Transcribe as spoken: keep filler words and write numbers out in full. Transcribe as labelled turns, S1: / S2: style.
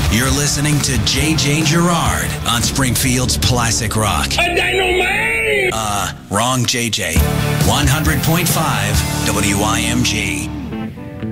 S1: You're listening to J J Gerard on Springfield's Classic Rock.
S2: A dynamite!
S1: Uh, wrong J J. one hundred point five W I M G.